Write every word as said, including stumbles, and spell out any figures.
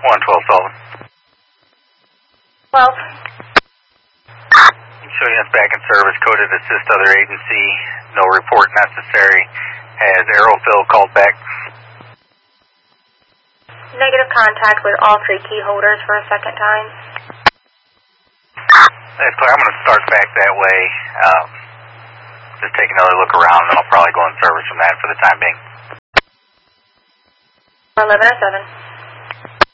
one twelve Sullivan. twelve. Showing us back in service, coded assist other agency, no report necessary. Has Aerofill called back? Negative contact with all three key holders for a second time. That's clear. I'm going to start back that way. Um, just take another look around, and I'll probably go in service from that for the time being. eleven oh seven.